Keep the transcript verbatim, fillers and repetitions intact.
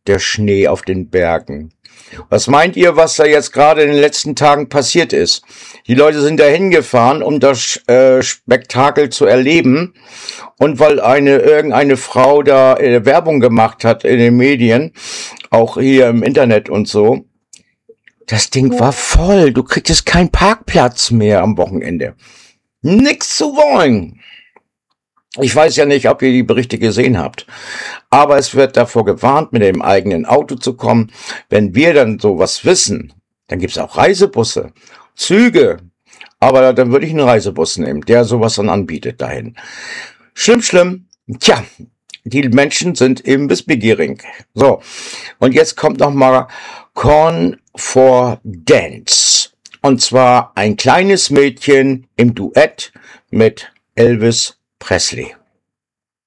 der Schnee auf den Bergen. Was meint ihr, was da jetzt gerade in den letzten Tagen passiert ist? Die Leute sind da hingefahren, um das äh, Spektakel zu erleben. Und weil eine irgendeine Frau da äh, Werbung gemacht hat in den Medien, auch hier im Internet und so, das Ding war voll. Du kriegst keinen Parkplatz mehr am Wochenende. Nix zu wollen. Ich weiß ja nicht, ob ihr die Berichte gesehen habt, aber es wird davor gewarnt, mit dem eigenen Auto zu kommen. Wenn wir dann sowas wissen, dann gibt's auch Reisebusse, Züge, aber dann würde ich einen Reisebus nehmen, der sowas dann anbietet dahin. Schlimm, schlimm. Tja, die Menschen sind eben wissbegierig. So, und jetzt kommt noch mal Corn for Dance. Und zwar ein kleines Mädchen im Duett mit Elvis Presley.